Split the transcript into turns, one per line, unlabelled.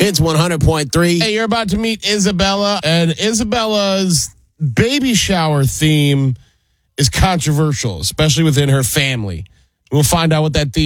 It's 100.3.
Hey, you're about to meet Isabella, and Isabella's baby shower theme is controversial, especially within her family. We'll find out what that theme